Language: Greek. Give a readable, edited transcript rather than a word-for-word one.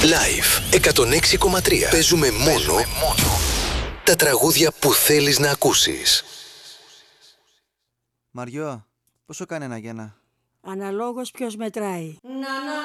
Live 106,3. Παίζουμε μόνο τα τραγούδια που θέλεις να ακούσεις. Μαριό, πόσο κάνει ένα γένα? Αναλόγως ποιος μετράει.